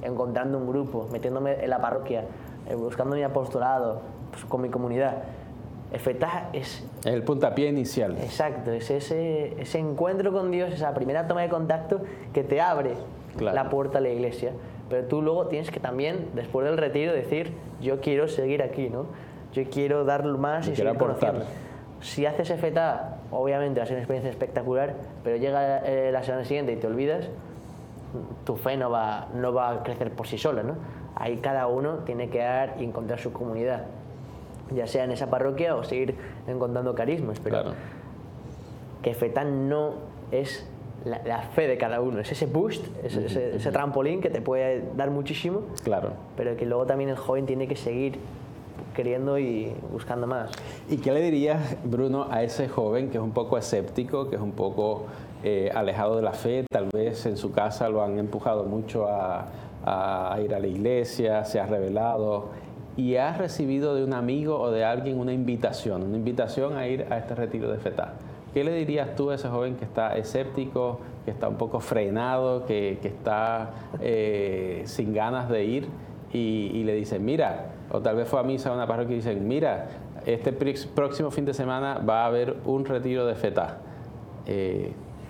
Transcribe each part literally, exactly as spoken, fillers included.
encontrando un grupo, metiéndome en la parroquia, eh, buscando mi apostolado, pues, con mi comunidad. Efetá es... El puntapié inicial. Exacto, es ese, ese encuentro con Dios, esa primera toma de contacto que te abre claro. la puerta a la iglesia. Pero tú luego tienes que también, después del retiro, decir, yo quiero seguir aquí, ¿no? Yo quiero dar más yo y seguir aportar. conociendo. Si haces Efetá, obviamente va a ser una experiencia espectacular, pero llega eh, la semana siguiente y te olvidas, tu fe no va, no va a crecer por sí sola, ¿no? Ahí cada uno tiene que dar y encontrar su comunidad, ya sea en esa parroquia o seguir encontrando carismas, pero claro. que Efetá no es la, la fe de cada uno, es ese boost, es, uh-huh, ese, uh-huh. ese trampolín que te puede dar muchísimo, claro. pero que luego también el joven tiene que seguir queriendo y buscando más. ¿Y qué le dirías, Bruno, a ese joven que es un poco escéptico, que es un poco eh, alejado de la fe? Tal vez en su casa lo han empujado mucho a, a ir a la iglesia, se ha rebelado y ha recibido de un amigo o de alguien una invitación, una invitación a ir a este retiro de Efetá. ¿Qué le dirías tú a ese joven que está escéptico, que está un poco frenado, que, que está eh, sin ganas de ir y, y le dicen, mira, o tal vez fue a misa a una parroquia y dicen, mira, este próximo fin de semana va a haber un retiro de Efetá? Eh...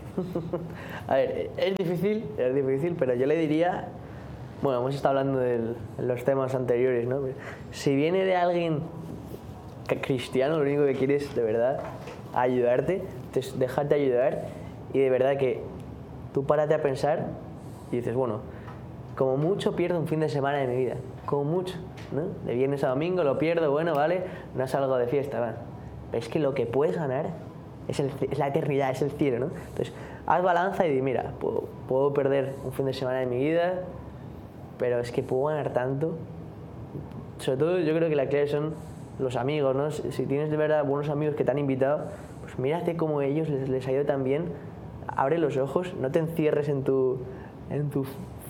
A ver, es difícil, es difícil, pero yo le diría, bueno, hemos estado hablando de los temas anteriores, ¿no? Si viene de alguien cristiano, lo único que quiere es de verdad ayudarte, entonces déjate ayudar y de verdad que tú párate a pensar y dices, bueno, como mucho pierdo un fin de semana de mi vida, como mucho, ¿no? De viernes a domingo lo pierdo, bueno, vale, no salgo de fiesta, ¿vale? Pero es que lo que puedes ganar es, el, es la eternidad, es el cielo, ¿no? Entonces, haz balanza y di, mira, puedo, puedo perder un fin de semana de mi vida, pero es que puedo ganar tanto. Sobre todo yo creo que la clave son los amigos, ¿no? Si, si tienes de verdad buenos amigos que te han invitado, pues mírate cómo ellos les, les ha ido tan bien, abre los ojos, no te encierres en tu... en tu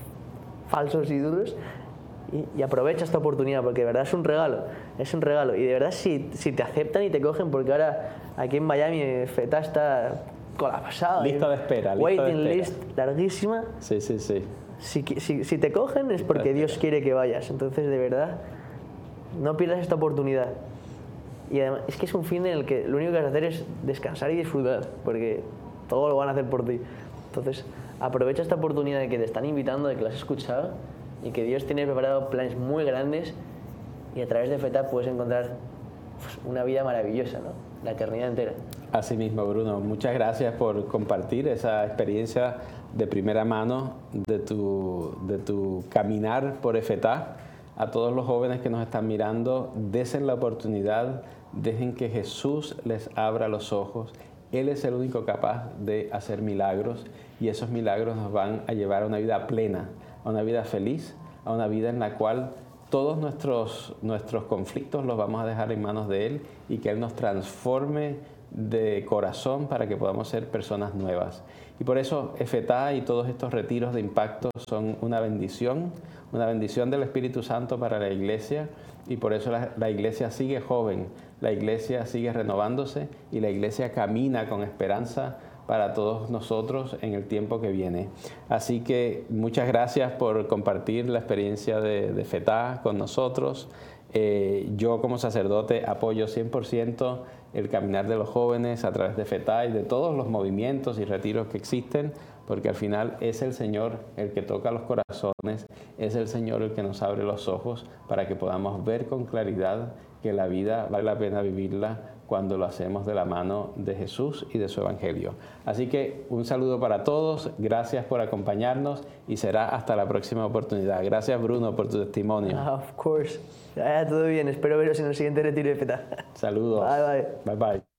falsos ídolos y, y aprovecha esta oportunidad porque de verdad es un regalo, es un regalo y de verdad si, si te aceptan y te cogen, porque ahora aquí en Miami Efetá está colapsado, lista de espera, lista waiting de espera. list larguísima. Sí, sí, sí. Si, si, si te cogen es porque Dios quiere que vayas, entonces de verdad no pierdas esta oportunidad. Y además es que es un fin en el que lo único que vas a hacer es descansar y disfrutar, porque todo lo van a hacer por ti. Entonces aprovecha esta oportunidad de que te están invitando, de que lo has escuchado y que Dios tiene preparado planes muy grandes y a través de Efetá puedes encontrar pues, una vida maravillosa, ¿no? La eternidad entera. Así mismo, Bruno. Muchas gracias por compartir esa experiencia de primera mano de tu, de tu caminar por Efetá. A todos los jóvenes que nos están mirando, desen la oportunidad, dejen que Jesús les abra los ojos. Él es el único capaz de hacer milagros y esos milagros nos van a llevar a una vida plena, a una vida feliz, a una vida en la cual todos nuestros, nuestros conflictos los vamos a dejar en manos de Él y que Él nos transforme de corazón para que podamos ser personas nuevas. Y por eso Efetá y todos estos retiros de impacto son una bendición, una bendición del Espíritu Santo para la iglesia y por eso la, la iglesia sigue joven, la iglesia sigue renovándose y la iglesia camina con esperanza para todos nosotros en el tiempo que viene. Así que muchas gracias por compartir la experiencia de, de Efetá con nosotros. Eh, yo como sacerdote apoyo cien por ciento el caminar de los jóvenes a través de Efetá y de todos los movimientos y retiros que existen, porque al final es el Señor el que toca los corazones, es el Señor el que nos abre los ojos para que podamos ver con claridad que la vida vale la pena vivirla cuando lo hacemos de la mano de Jesús y de su Evangelio. Así que un saludo para todos, gracias por acompañarnos y será hasta la próxima oportunidad. Gracias, Bruno, por tu testimonio. Ah, of course. Ya, todo bien, espero veros en el siguiente retiro de Efetá. Saludos. Bye, bye. Bye, bye.